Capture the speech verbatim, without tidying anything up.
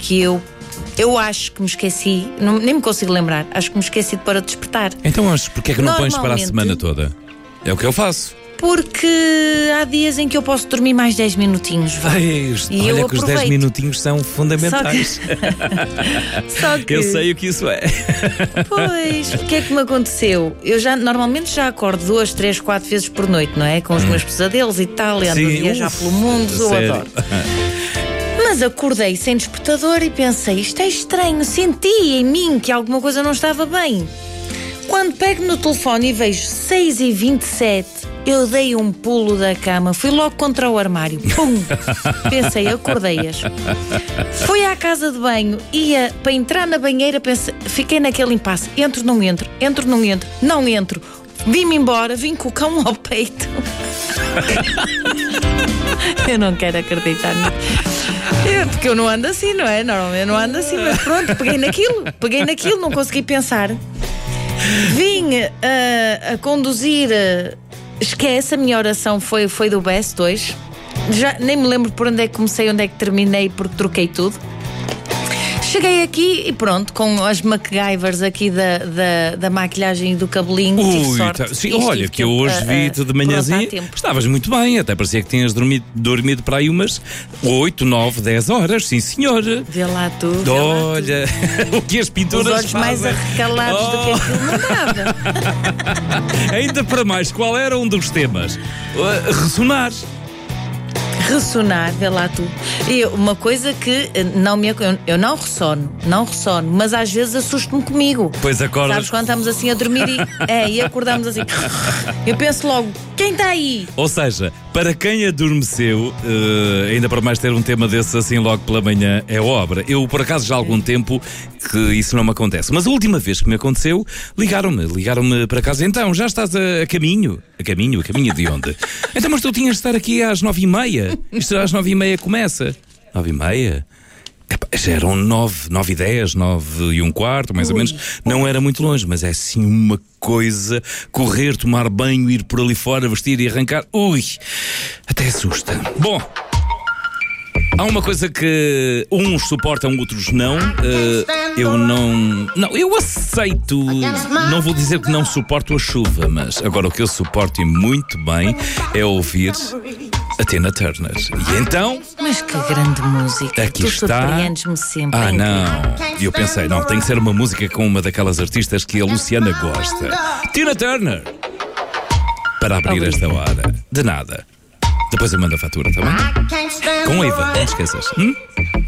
que eu Eu acho que me esqueci, não, nem me consigo lembrar. Acho que me esqueci de para despertar. Então, mas porquê é que não pões para a Normalmente- semana toda? É o que eu faço. Porque há dias em que eu posso dormir mais dez minutinhos. Vá. Ai, E olha eu que os dez aproveito. minutinhos são fundamentais. Só que, Eu sei o que isso é. Pois, o que é que me aconteceu? Eu já normalmente já acordo duas, três, quatro vezes por noite, não é? Com os meus pesadelos e tal, e ando a Sim, viajar uf, pelo mundo, eu sério. adoro. Mas acordei sem despertador e pensei, isto é estranho, senti em mim que alguma coisa não estava bem. Quando pego no telefone e vejo seis e vinte e sete, eu dei um pulo da cama, fui logo contra o armário. Pum! Pensei, acordei-as. Fui à casa de banho, ia para entrar na banheira, pensei, fiquei naquele impasse. Entro, não entro, entro, não entro, não entro. Vim-me embora, vim com o cão ao peito. Eu não quero acreditar nisso. É, porque eu não ando assim, não é? Normalmente eu não ando assim, mas pronto, peguei naquilo, peguei naquilo, não consegui pensar. Vim uh, a conduzir, uh, esquece, a minha oração foi, foi do best hoje. Já nem me lembro por onde é que comecei, onde é que terminei, porque troquei tudo. Cheguei aqui e pronto, com as MacGyvers aqui da, da, da maquilhagem e do cabelinho. Tive Ui, sorte. tá- sim, E estive olha, que eu hoje a- a- vi-te de pronto, há manhãzinha. tempo. Estavas muito bem, até parecia que tinhas dormido, dormido para aí umas oito, nove, dez horas, sim senhor. Vê lá tu. Vê lá Olha, o que as tu. pinturas Os olhos mais fazem. arrecalados do que Oh. aquilo mandava. Ainda para mais, qual era um dos temas? Uh, ressonar. Ressonar, vê lá tu. E uma coisa que eh, não me ac- eu, eu não ressono, não ressono, mas às vezes assusto-me comigo. Pois acordas. Sabes quando estamos assim a dormir e, é, e acordamos assim. Eu penso logo, quem está aí? Ou seja, para quem adormeceu, eh, ainda para mais ter um tema desses assim logo pela manhã, é obra. Eu, por acaso, já há algum tempo que isso não me acontece. Mas a última vez que me aconteceu, ligaram-me, ligaram-me para casa. Então, já estás a, a caminho? A caminho? A caminho de onde? Então, mas tu tinhas de estar aqui às nove e meia. Isto às nove e meia começa. Nove e meia? Epá, já eram nove, nove e dez, nove e um quarto, mais ou menos. Não era muito longe, mas é assim uma coisa. Correr, tomar banho, ir por ali fora, vestir e arrancar. Ui, até assusta. Bom, há uma coisa que uns suportam, outros não. Uh, eu não. Não, eu aceito. Não vou dizer que não suporto a chuva, mas agora o que eu suporto e muito bem é ouvir a Tina Turner. E então. Mas que grande música. Aqui tu está. surpreendes-me sempre. Ah, é incrível. não. E eu pensei, não, tem que ser uma música com uma daquelas artistas que a Luciana gosta. Tina Turner. Para abrir esta hora. De nada. Depois eu mando a fatura, tá bem? Com I V A, não te esqueças. Hum?